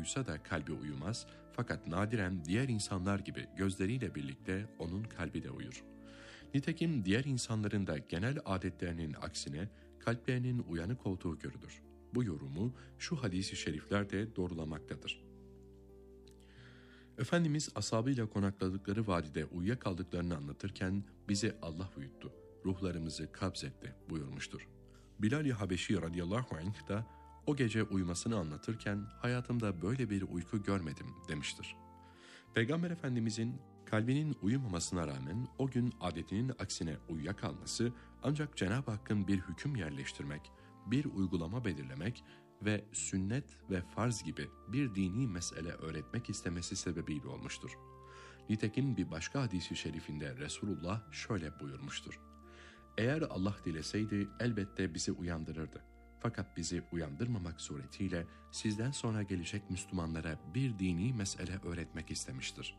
uysa da kalbi uyumaz, fakat nadiren diğer insanlar gibi gözleriyle birlikte onun kalbi de uyur. Nitekim diğer insanların da genel adetlerinin aksine kalplerinin uyanık olduğu görülür. Bu yorumu şu hadis-i şerifler de doğrulamaktadır. Efendimiz ashabıyla konakladıkları vadide uyuyakaldıklarını anlatırken bizi Allah uyuttu, ruhlarımızı kabzetti buyurmuştur. Bilal-i Habeşi radıyallahu anh da o gece uyumasını anlatırken hayatımda böyle bir uyku görmedim demiştir. Peygamber Efendimizin kalbinin uyumamasına rağmen o gün adetinin aksine uyuyakalması ancak Cenab-ı Hakk'ın bir hüküm yerleştirmek, bir uygulama belirlemek ve sünnet ve farz gibi bir dini mesele öğretmek istemesi sebebiyle olmuştur. Nitekim bir başka hadis-i şerifinde Resulullah şöyle buyurmuştur. Eğer Allah dileseydi elbette bizi uyandırırdı. Fakat bizi uyandırmamak suretiyle sizden sonra gelecek Müslümanlara bir dini mesele öğretmek istemiştir.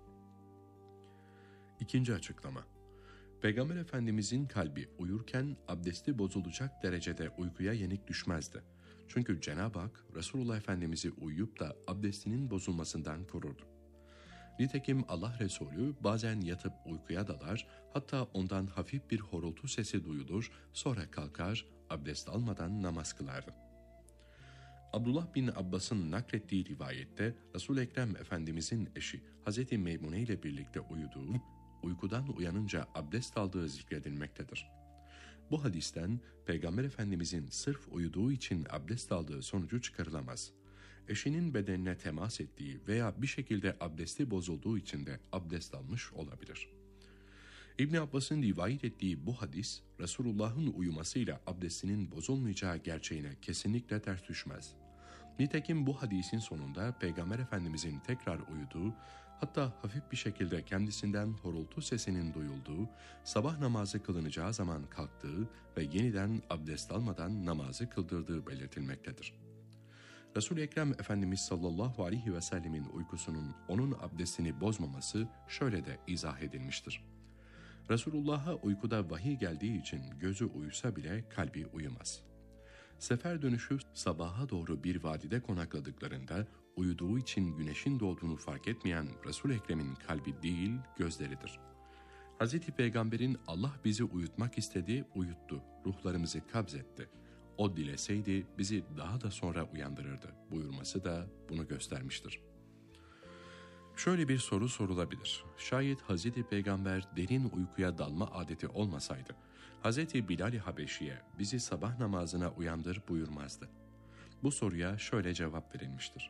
İkinci açıklama. Peygamber Efendimizin kalbi uyurken abdesti bozulacak derecede uykuya yenik düşmezdi. Çünkü Cenab-ı Hak Resulullah Efendimiz'i uyuyup da abdestinin bozulmasından korurdu. Nitekim Allah Resulü bazen yatıp uykuya dalar, hatta ondan hafif bir horultu sesi duyulur, sonra kalkar, abdest almadan namaz kılardı. Abdullah bin Abbas'ın naklettiği rivayette Resul-i Ekrem Efendimizin eşi Hazreti Meymune ile birlikte uyuduğu, uykudan uyanınca abdest aldığı zikredilmektedir. Bu hadisten Peygamber Efendimizin sırf uyuduğu için abdest aldığı sonucu çıkarılamaz. Eşinin bedenine temas ettiği veya bir şekilde abdesti bozulduğu için de abdest almış olabilir. İbn Abbas'ın rivayet ettiği bu hadis, Resulullah'ın uyumasıyla abdestinin bozulmayacağı gerçeğine kesinlikle ters düşmez. Nitekim bu hadisin sonunda Peygamber Efendimizin tekrar uyuduğu, hatta hafif bir şekilde kendisinden horultu sesinin duyulduğu, sabah namazı kılınacağı zaman kalktığı ve yeniden abdest almadan namazı kıldırdığı belirtilmektedir. Resul-i Ekrem Efendimiz sallallahu aleyhi ve sellemin uykusunun onun abdestini bozmaması şöyle de izah edilmiştir. Resulullah'a uykuda vahiy geldiği için gözü uyusa bile kalbi uyumaz. Sefer dönüşü sabaha doğru bir vadide konakladıklarında uyuduğu için güneşin doğduğunu fark etmeyen Resul-i Ekrem'in kalbi değil gözleridir. Hz. Peygamber'in Allah bizi uyutmak istedi, uyuttu, ruhlarımızı kabzetti. O dileseydi bizi daha da sonra uyandırırdı buyurması da bunu göstermiştir. Şöyle bir soru sorulabilir. Şayet Hz. Peygamber derin uykuya dalma adeti olmasaydı, Hz. Bilal-i Habeşi'ye bizi sabah namazına uyandır buyurmazdı. Bu soruya şöyle cevap verilmiştir.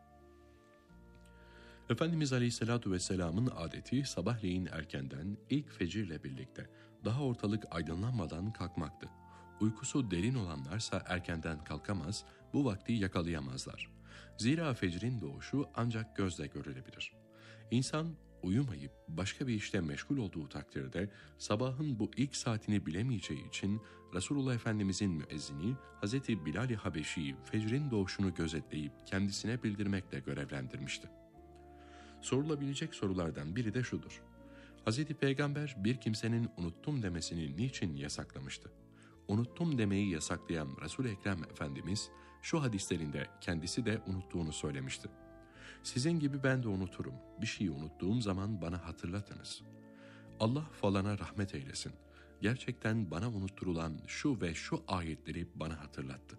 Efendimiz Aleyhisselatü Vesselam'ın adeti sabahleyin erkenden ilk fecirle birlikte daha ortalık aydınlanmadan kalkmaktı. Uykusu derin olanlarsa erkenden kalkamaz, bu vakti yakalayamazlar. Zira fecrin doğuşu ancak gözle görülebilir. İnsan uyumayıp başka bir işle meşgul olduğu takdirde sabahın bu ilk saatini bilemeyeceği için Resulullah Efendimizin müezzini Hz. Bilal-i Habeşi'yi fecrin doğuşunu gözetleyip kendisine bildirmekle görevlendirmişti. Sorulabilecek sorulardan biri de şudur. Hz. Peygamber bir kimsenin unuttum demesini niçin yasaklamıştı? Unuttum demeyi yasaklayan Resul-i Ekrem Efendimiz şu hadislerinde kendisi de unuttuğunu söylemişti. Sizin gibi ben de unuturum. Bir şeyi unuttuğum zaman bana hatırlatınız. Allah falana rahmet eylesin. Gerçekten bana unutturulan şu ve şu ayetleri bana hatırlattı.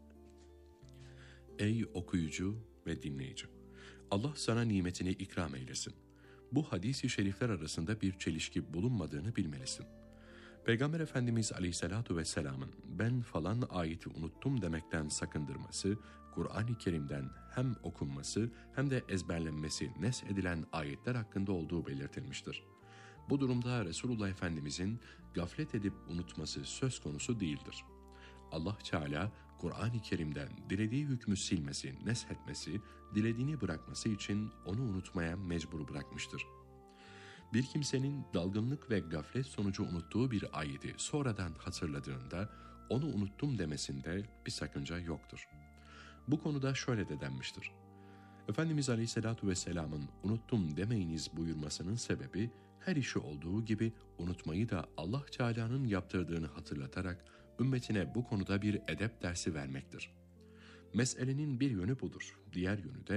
Ey okuyucu ve dinleyici! Allah sana nimetini ikram eylesin. Bu hadis-i şerifler arasında bir çelişki bulunmadığını bilmelisin. Peygamber Efendimiz Aleyhisselatü Vesselam'ın ben falan ayeti unuttum demekten sakındırması, Kur'an-ı Kerim'den hem okunması hem de ezberlenmesi nesedilen ayetler hakkında olduğu belirtilmiştir. Bu durumda Resulullah Efendimizin gaflet edip unutması söz konusu değildir. Allah Teala Kur'an-ı Kerim'den dilediği hükmü silmesi, neshetmesi, dilediğini bırakması için onu unutmaya mecbur bırakmıştır. Bir kimsenin dalgınlık ve gaflet sonucu unuttuğu bir ayeti sonradan hatırladığında onu unuttum demesinde bir sakınca yoktur. Bu konuda şöyle de denmiştir. Efendimiz Aleyhisselatü Vesselam'ın unuttum demeyiniz buyurmasının sebebi her işi olduğu gibi unutmayı da Allah Teala'nın yaptırdığını hatırlatarak ümmetine bu konuda bir edep dersi vermektir. Meselenin bir yönü budur, diğer yönü de